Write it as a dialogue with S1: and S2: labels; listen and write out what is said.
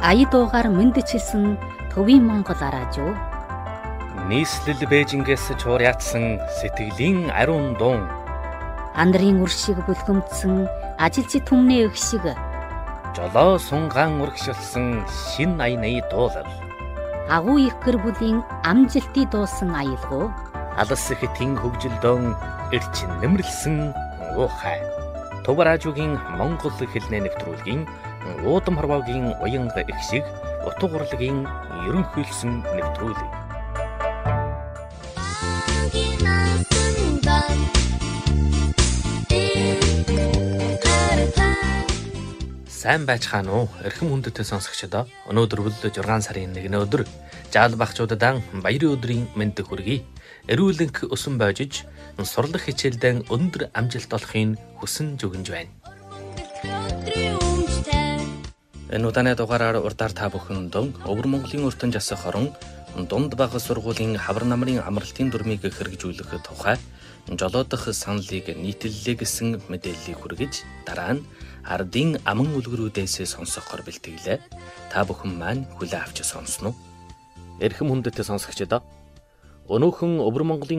S1: ая дуугаар мэндчилсэн төвийн Монгол араажуу.
S2: Нийслэл Бээжингээс чуурьяатсан сэтгэлийн ариун дуун.
S1: Андрын үршиг бүлгэмдсэн ажилчид түмний өх шиг.
S2: Жолоо сунгаан урагшилсан шин аяны дуулал.
S1: Агуу их гэр бүлийн амжилтыг дуусан аялгуу.
S2: Алс ихтийн хөгжилдөөн эрчин нэмэрлсэн уухай. Төв радиогийн Монгол хэлний нэвтрүүлгийн уудам хорвоогийн уянга их шиг утга урлагийн ерөнхийлсөн нэвтрүүлэг. Сайн байцгаана уу? Эрхэм хүндэт сонсогчдоо. Өнөөдөр бол 6 сарын 1-ний өдөр жаал багчуудадан баярын өдрийн мэнд хүргэе. Эрүүлэнх өсөн бойжиж сурлах хичээлдээ өндөр амжилт олохын хүсэн зүгэнж байна. Энэ удааны дугаараар урдаар та бүхэнд Өвөр Монголын өртөн жасах хорон дунд бага сургуулийн хавар намрын амралтын дүрмийг хэрэгжүүлэх тухай жолоодох саналыг нийтлэлээ гэсэн мэдээллийг хүргэж дараа нь ардын аман үлгэрүүдээс сонсохоор бэлтгэлээ. Та бүхэн маань хүлээн авч сонсно уу? Эрхэм хүндэт сонсогчдоо. Өнөөхон Өвөр Монголын